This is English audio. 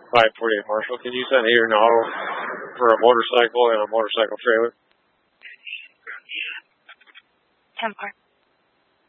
548 Marshall. Can you send here an auto for a motorcycle and a motorcycle trailer? 10 Park.